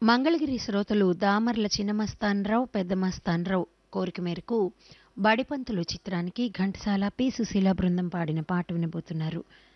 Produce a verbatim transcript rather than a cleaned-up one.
మంగళగిరి శ్రోతలు దామర్ల చిన్నమస్తాన్రావు, పెద్దమస్తాన్రావు కోరిక మేరకు బడిపంతులు చిత్రానికి ఘంటసాల, పి. సుశీల బృందం పాడిన పాట వినబోతున్నారు.